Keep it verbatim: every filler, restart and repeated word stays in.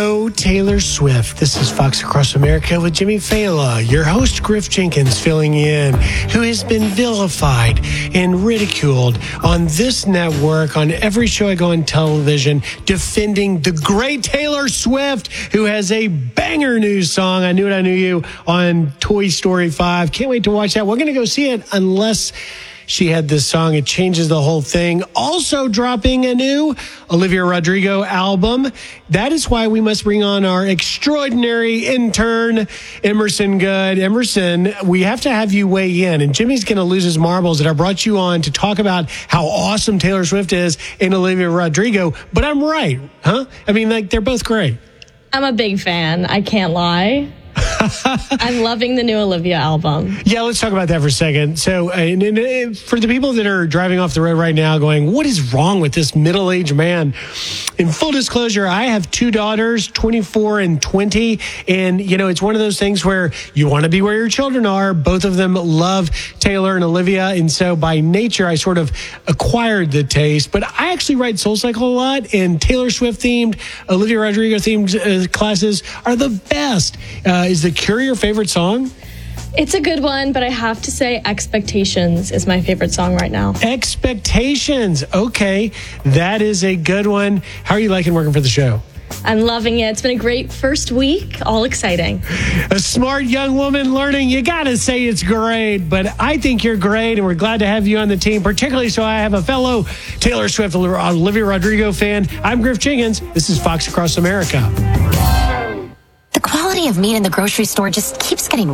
Hello, Taylor Swift. This is Fox Across America with Jimmy Fallon, your host, Griff Jenkins, filling in, who has been vilified and ridiculed on this network, on every show I go on television, defending the great Taylor Swift, who has a banger new song, I Knew It, I Knew You, on Toy Story five. Can't wait to watch that. We're going to go see it unless she had this song. It changes the whole thing. Also dropping a new Olivia Rodrigo album. That is why we must bring on our extraordinary intern, Emerson Good. Emerson, we have to have you weigh in. And Jimmy's going to lose his marbles that I brought you on to talk about how awesome Taylor Swift is and Olivia Rodrigo. But I'm right, huh? I mean, like, they're both great. I'm a big fan. I can't lie. I'm loving the new Olivia album. Yeah, let's talk about that for a second. So, uh, and, and, and for the people that are driving off the road right now going, what is wrong with this middle-aged man? In full disclosure, I have two daughters, twenty-four and twenty. And, you know, it's one of those things where you want to be where your children are. Both of them love Taylor and Olivia. And so by nature, I sort of acquired the taste. But I actually write SoulCycle a lot. And Taylor Swift-themed, Olivia Rodrigo-themed uh, classes are the best. Uh, is the Cure your favorite song? It's a good one, but I have to say Expectations is my favorite song right now. Expectations. Okay, that is a good one. How are you liking working for the show? I'm loving it. It's been a great first week. All exciting. A smart young woman learning. You got to say it's great, but I think you're great, and we're glad to have you on the team, particularly so I have a fellow Taylor Swift, Olivia Rodrigo fan. I'm Griff Jenkins. This is Fox Across America. The quality of meat in the grocery store just keeps getting